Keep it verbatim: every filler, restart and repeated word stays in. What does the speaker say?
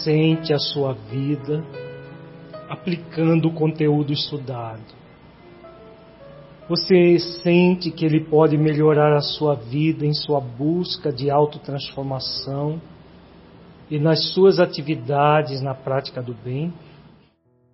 sente a sua vida aplicando o conteúdo estudado. Você sente que ele pode melhorar a sua vida em sua busca de autotransformação e nas suas atividades na prática do bem?